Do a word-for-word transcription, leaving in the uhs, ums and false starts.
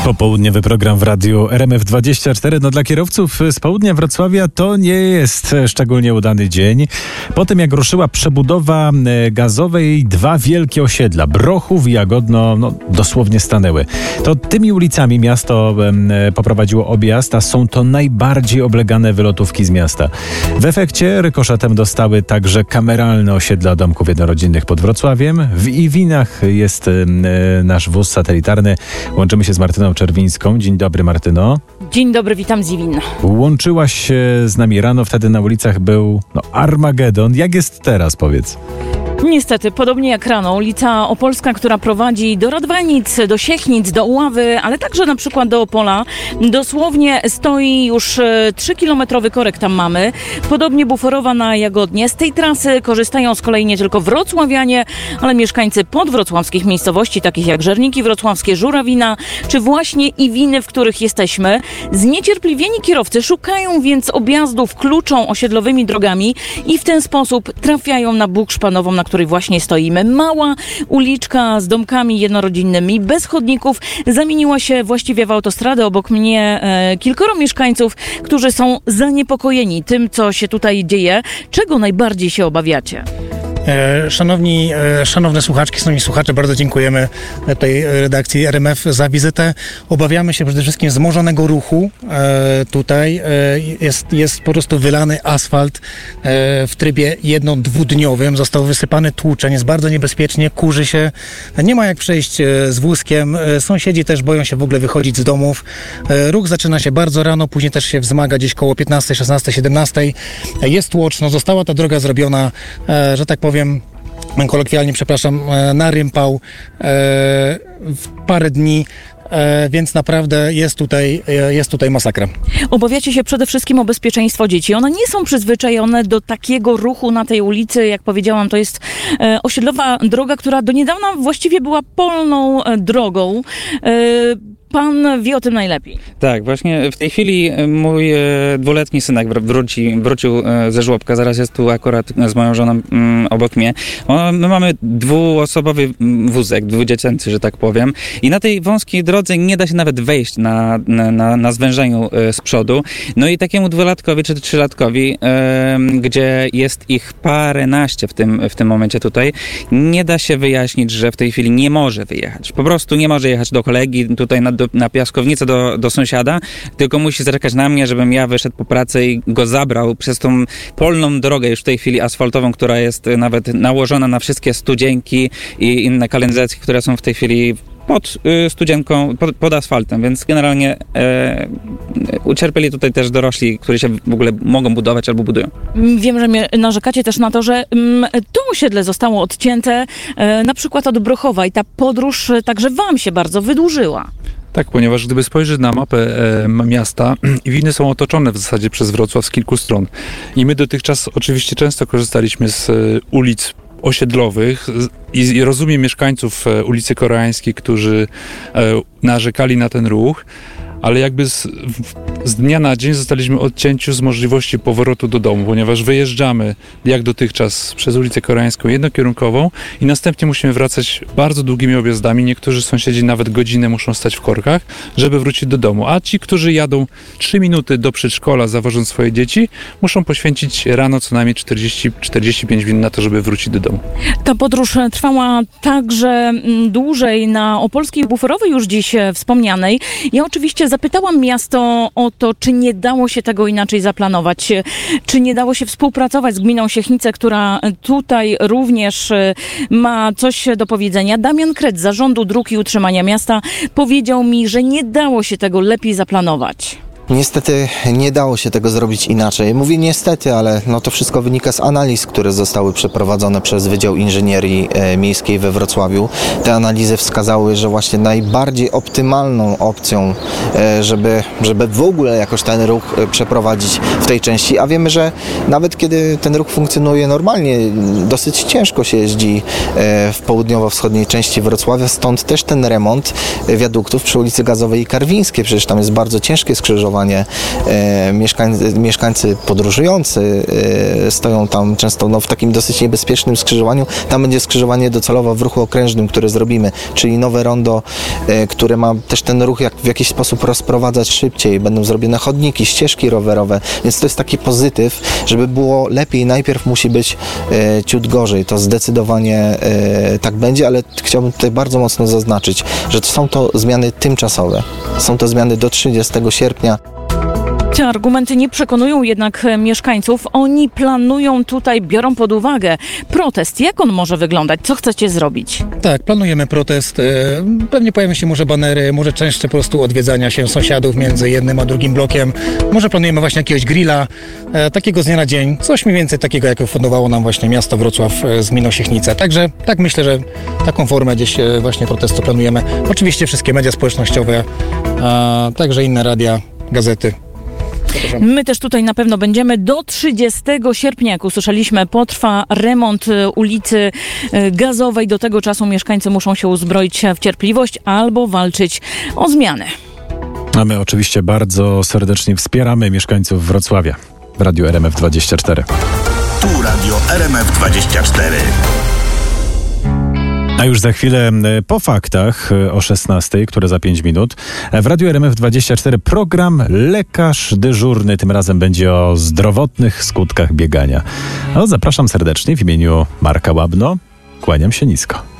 Popołudniowy program w radiu R M F dwadzieścia cztery. No dla kierowców z południa Wrocławia to nie jest szczególnie udany dzień. Po tym jak ruszyła przebudowa gazowej, dwa wielkie osiedla, Brochów i Jagodno, no dosłownie stanęły. To tymi ulicami miasto e, poprowadziło objazd, a są to najbardziej oblegane wylotówki z miasta. W efekcie rykoszetem dostały także kameralne osiedla domków jednorodzinnych pod Wrocławiem. W Iwinach jest e, nasz wóz satelitarny. Łączymy się z Martyną Czerwińską. Dzień dobry, Martyno. Dzień dobry, witam z Iwin. Łączyłaś się z nami rano, wtedy na ulicach był no, Armagedon. Jak jest teraz, powiedz? Niestety, podobnie jak rano, ulica Opolska, która prowadzi do Radwanic, do Siechnic, do Oławy, ale także na przykład do Opola, dosłownie stoi już trzykilometrowy korek tam mamy. Podobnie buforowa na Jagodnie. Z tej trasy korzystają z kolei nie tylko wrocławianie, ale mieszkańcy podwrocławskich miejscowości, takich jak Żerniki Wrocławskie, Żurawina, czy właśnie Iwiny, w których jesteśmy. Zniecierpliwieni kierowcy szukają więc objazdów kluczą osiedlowymi drogami i w ten sposób trafiają na Bóg Szpanową, na której właśnie stoimy. Mała uliczka z domkami jednorodzinnymi, bez chodników, zamieniła się właściwie w autostradę. Obok mnie e, kilkoro mieszkańców, którzy są zaniepokojeni tym, co się tutaj dzieje. Czego najbardziej się obawiacie? Szanowni, szanowne słuchaczki, szanowni słuchacze, bardzo dziękujemy tej redakcji R M F za wizytę. Obawiamy się przede wszystkim wzmożonego ruchu. Tutaj jest, jest po prostu wylany asfalt w trybie jedno-dwudniowym. Został wysypany tłuczeń, jest bardzo niebezpiecznie, kurzy się. Nie ma jak przejść z wózkiem. Sąsiedzi też boją się w ogóle wychodzić z domów. Ruch zaczyna się bardzo rano, później też się wzmaga gdzieś koło piętnastej, szesnastej, siedemnastej. Jest tłoczno, została ta droga zrobiona, że tak powiem, powiem kolokwialnie, przepraszam, na rympał w parę dni, więc naprawdę jest tutaj, jest tutaj masakra. Obawiacie się przede wszystkim o bezpieczeństwo dzieci. One nie są przyzwyczajone do takiego ruchu na tej ulicy. Jak powiedziałam, to jest osiedlowa droga, która do niedawna właściwie była polną drogą. Pan wie o tym najlepiej. Tak, właśnie w tej chwili mój e, dwuletni synek wróci, wrócił e, ze żłobka, zaraz jest tu akurat z moją żoną m, obok mnie. O, my mamy dwuosobowy wózek, dwudziecięcy, że tak powiem, i na tej wąskiej drodze nie da się nawet wejść na, na, na, na zwężeniu e, z przodu. No i takiemu dwulatkowi czy trzylatkowi, e, gdzie jest ich paręnaście w tym, w tym momencie tutaj, nie da się wyjaśnić, że w tej chwili nie może wyjechać. Po prostu nie może jechać do kolegi tutaj na Do, na piaskownicę do, do sąsiada, tylko musi zaczekać na mnie, żebym ja wyszedł po pracy i go zabrał przez tą polną drogę już w tej chwili asfaltową, która jest nawet nałożona na wszystkie studzienki i inne kanalizacje, które są w tej chwili pod y, studzienką, pod, pod asfaltem, więc generalnie e, ucierpieli tutaj też dorośli, którzy się w ogóle mogą budować albo budują. Wiem, że mnie narzekacie też na to, że mm, to osiedle zostało odcięte e, na przykład od Brochowa i ta podróż e, także wam się bardzo wydłużyła. Tak, ponieważ gdyby spojrzeć na mapę e, miasta, Iwiny są otoczone w zasadzie przez Wrocław z kilku stron. I my dotychczas oczywiście często korzystaliśmy z e, ulic osiedlowych i, i rozumiem mieszkańców e, ulicy Koreańskiej, którzy e, narzekali na ten ruch, ale jakby z, z dnia na dzień zostaliśmy odcięci z możliwości powrotu do domu, ponieważ wyjeżdżamy jak dotychczas przez ulicę Koreańską jednokierunkową i następnie musimy wracać bardzo długimi objazdami. Niektórzy sąsiedzi nawet godzinę muszą stać w korkach, żeby wrócić do domu, a ci, którzy jadą trzy minuty do przedszkola zawożąc swoje dzieci, muszą poświęcić rano co najmniej czterdzieści do czterdziestu pięciu minut na to, żeby wrócić do domu. Ta podróż trwała także dłużej na opolskiej buforowej już dziś wspomnianej. Ja oczywiście zapytałam miasto o to, czy nie dało się tego inaczej zaplanować, czy nie dało się współpracować z gminą Siechnice, która tutaj również ma coś do powiedzenia. Damian Kret z Zarządu Dróg i Utrzymania Miasta powiedział mi, że nie dało się tego lepiej zaplanować. Niestety nie dało się tego zrobić inaczej. Mówię niestety, ale no to wszystko wynika z analiz, które zostały przeprowadzone przez Wydział Inżynierii e, Miejskiej we Wrocławiu. Te analizy wskazały, że właśnie najbardziej optymalną opcją, e, żeby, żeby w ogóle jakoś ten ruch e, przeprowadzić w tej części, a wiemy, że nawet kiedy ten ruch funkcjonuje normalnie, dosyć ciężko się jeździ e, w południowo-wschodniej części Wrocławia, stąd też ten remont wiaduktów przy ulicy Gazowej i Karwińskiej. Przecież tam jest bardzo ciężkie skrzyżowanie skrzyżowanie. E, mieszkańcy, mieszkańcy podróżujący e, stoją tam często no, w takim dosyć niebezpiecznym skrzyżowaniu. Tam będzie skrzyżowanie docelowo w ruchu okrężnym, które zrobimy, czyli nowe rondo, e, które ma też ten ruch jak, w jakiś sposób rozprowadzać szybciej. Będą zrobione chodniki, ścieżki rowerowe, więc to jest taki pozytyw, żeby było lepiej. Najpierw musi być e, ciut gorzej. To zdecydowanie e, tak będzie, ale chciałbym tutaj bardzo mocno zaznaczyć, że są to zmiany tymczasowe. Są to zmiany do trzydziestego sierpnia. Te argumenty nie przekonują jednak mieszkańców. Oni planują tutaj, biorą pod uwagę protest. Jak on może wyglądać? Co chcecie zrobić? Tak, planujemy protest. E, Pewnie pojawią się może banery, może częściej po prostu odwiedzania się sąsiadów między jednym a drugim blokiem. Może planujemy właśnie jakiegoś grilla, e, takiego z dnia na dzień. Coś mniej więcej takiego, jak fundowało nam właśnie miasto Wrocław e, z gminą Siechnice. Także tak myślę, że taką formę gdzieś e, właśnie protestu planujemy. Oczywiście wszystkie media społecznościowe, a także inne radia, gazety. My też tutaj na pewno będziemy do trzydziestego sierpnia, jak usłyszeliśmy, potrwa remont ulicy Gazowej. Do tego czasu mieszkańcy muszą się uzbroić w cierpliwość albo walczyć o zmianę. A my oczywiście bardzo serdecznie wspieramy mieszkańców Wrocławia w Radiu R M F dwadzieścia cztery. Tu Radio R M F dwadzieścia cztery. A już za chwilę po faktach o szesnastej, które za pięć minut. W Radiu R M F dwadzieścia cztery program Lekarz Dyżurny. Tym razem będzie o zdrowotnych skutkach biegania. No, zapraszam serdecznie w imieniu Marka Łabno. Kłaniam się nisko.